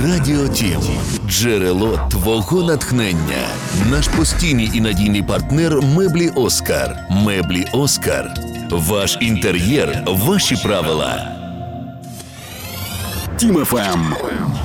Радіо Тім – джерело твого натхнення. Наш постійний і надійний партнер «Меблі Оскар». «Меблі Оскар». Ваш інтер'єр – ваші правила. Тім ФМ.